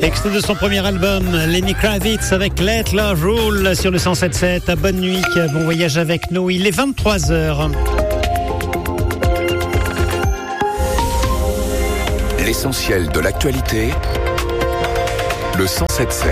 Extrait de son premier album, Lenny Kravitz avec Let Love Rule sur le 107.7. Bonne nuit, bon voyage avec nous. Il est 23h. L'essentiel de l'actualité, le 107.7.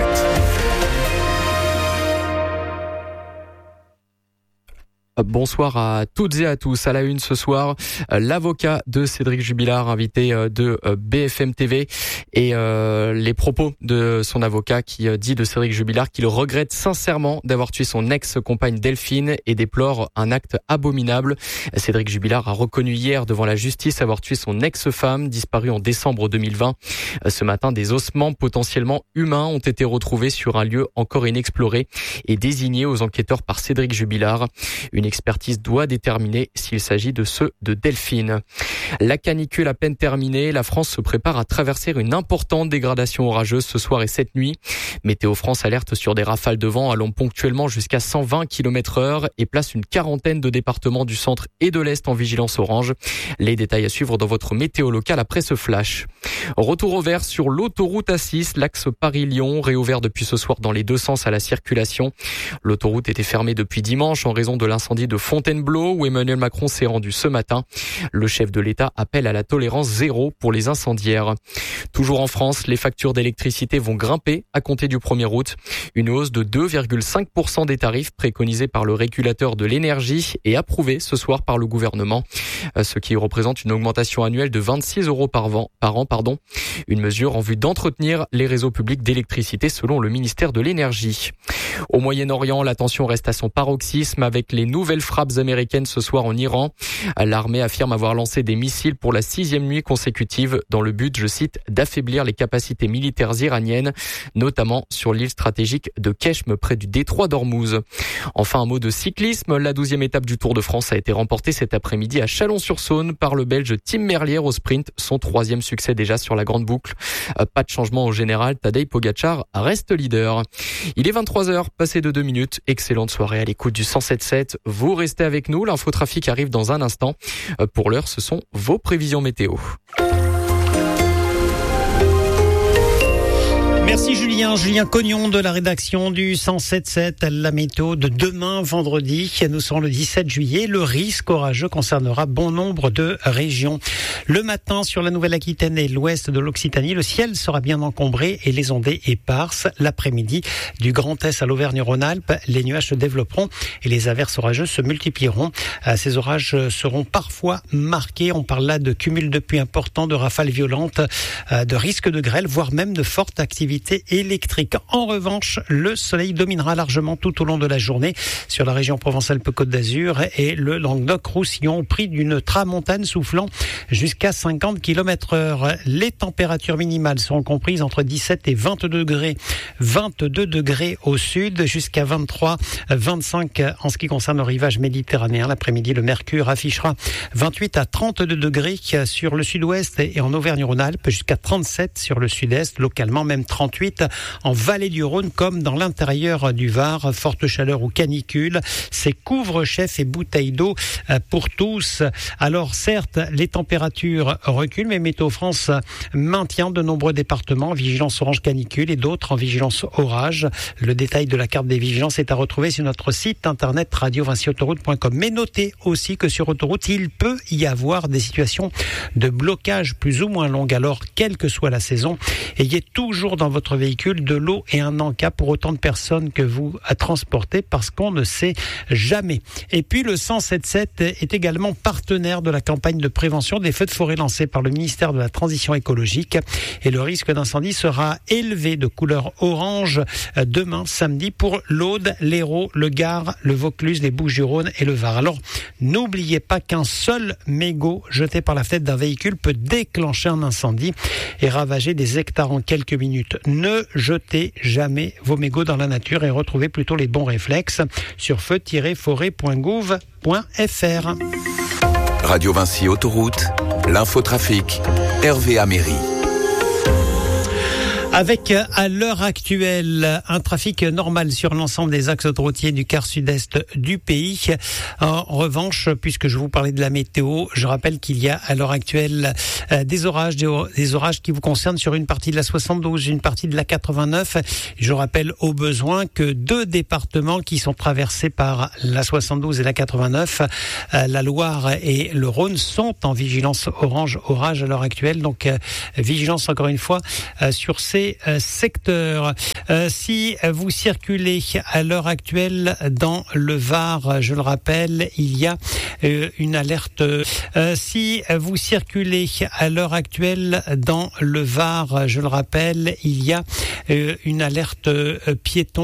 Bonsoir à toutes et à tous. À la une ce soir, l'avocat de Cédric Jubilard, invité de BFM TV, et les propos de son avocat qui dit de Cédric Jubilard qu'il regrette sincèrement d'avoir tué son ex-compagne Delphine et déplore un acte abominable. Cédric Jubilard a reconnu hier devant la justice avoir tué son ex-femme, disparue en décembre 2020. Ce matin, des ossements potentiellement humains ont été retrouvés sur un lieu encore inexploré et désignés aux enquêteurs par Cédric Jubilard. Une expertise doit déterminer s'il s'agit de ceux de Delphine. La canicule à peine terminée, la France se prépare à traverser une importante dégradation orageuse ce soir et cette nuit. Météo France alerte sur des rafales de vent allant ponctuellement jusqu'à 120 km/h et place une quarantaine de départements du centre et de l'Est en vigilance orange. Les détails à suivre dans votre météo locale après ce flash. Retour au vert sur l'autoroute A6, l'axe Paris-Lyon, réouvert depuis ce soir dans les deux sens à la circulation. L'autoroute était fermée depuis dimanche en raison de l'incendie de Fontainebleau où Emmanuel Macron s'est rendu ce matin. Le chef de l'État appelle à la tolérance zéro pour les incendiaires. Toujours en France, les factures d'électricité vont grimper à compter du 1er août. Une hausse de 2,5% des tarifs préconisés par le régulateur de l'énergie et approuvée ce soir par le gouvernement, ce qui représente une augmentation annuelle de 26 € par an. Une mesure en vue d'entretenir les réseaux publics d'électricité selon le ministère de l'Énergie. Au Moyen-Orient, la tension reste à son paroxysme avec les nouvelles frappes américaines ce soir en Iran. L'armée affirme avoir lancé des missiles pour la 6e nuit consécutive dans le but, je cite, d'affaiblir les capacités militaires iraniennes, notamment sur l'île stratégique de Keshm près du détroit d'Ormuz. Enfin, un mot de cyclisme. La 12e étape du Tour de France a été remportée cet après-midi à Chalon-sur-Saône par le Belge Tim Merlier au sprint, son 3e succès déjà sur la grande boucle. Pas de changement au général, Tadej Pogačar reste leader. Il est 23h, passé de 2 minutes. Excellente soirée à l'écoute du 107.7. Vous restez avec nous, l'infotrafic arrive dans un instant. Pour l'heure, ce sont vos prévisions météo. Merci Julien Cognon de la rédaction du 107.7, la météo de demain vendredi. Nous sommes le 17 juillet. Le risque orageux concernera bon nombre de régions. Le matin, sur la Nouvelle-Aquitaine et l'ouest de l'Occitanie, le ciel sera bien encombré et les ondées éparses. L'après-midi, du Grand Est à l'Auvergne-Rhône-Alpes, les nuages se développeront et les averses orageuses se multiplieront. Ces orages seront parfois marqués. On parle là de cumul de pluie important, de rafales violentes, de risques de grêle, voire même de fortes activités électrique. En revanche, le soleil dominera largement tout au long de la journée sur la région Provence-Alpes-Côte d'Azur et le Languedoc-Roussillon au prix d'une tramontane soufflant jusqu'à 50 km/h. Les températures minimales seront comprises entre 17 et 22 degrés. 22 degrés au sud jusqu'à 23, 25 en ce qui concerne le rivage méditerranéen. L'après-midi, le mercure affichera 28 à 32 degrés sur le sud-ouest et en Auvergne-Rhône-Alpes, jusqu'à 37 sur le sud-est, localement même 38 en vallée du Rhône comme dans l'intérieur du Var. Forte chaleur ou canicule, c'est couvre-chef et bouteille d'eau pour tous. Alors certes, les températures reculent, mais Météo France maintient de nombreux départements en vigilance orange canicule et d'autres en vigilance orage. Le détail de la carte des vigilances est à retrouver sur notre site internet radio-autoroute.com. Mais notez aussi que sur autoroute, il peut y avoir des situations de blocage plus ou moins longues. Alors, quelle que soit la saison, ayez toujours dans votre véhicule de l'eau et un encas pour autant de personnes que vous transportez, parce qu'on ne sait jamais. Et puis le 107.7 est également partenaire de la campagne de prévention des feux de forêt lancée par le ministère de la Transition écologique, et le risque d'incendie sera élevé de couleur orange demain samedi pour l'Aude, l'Hérault, le Gard, le Vaucluse, les Bouches-du-Rhône et le Var. Alors n'oubliez pas qu'un seul mégot jeté par la fenêtre d'un véhicule peut déclencher un incendie et ravager des hectares en quelques minutes. Ne jetez jamais vos mégots dans la nature et retrouvez plutôt les bons réflexes sur feu-forêt.gouv.fr. Radio Vinci Autoroute, l'infotrafic, Hervé Améry. Avec à l'heure actuelle un trafic normal sur l'ensemble des axes autoroutiers du quart sud-est du pays. En revanche, puisque je vous parlais de la météo, je rappelle qu'il y a à l'heure actuelle des orages qui vous concernent sur une partie de la 72, une partie de la 89. Je rappelle au besoin que 2 départements qui sont traversés par la 72 et la 89, la Loire et le Rhône, sont en vigilance orange orage à l'heure actuelle. Donc vigilance encore une fois sur ces secteurs. Si vous circulez à l'heure actuelle dans le Var, je le rappelle, il y a une alerte. Si vous circulez à l'heure actuelle dans le Var, je le rappelle, il y a une alerte piéton.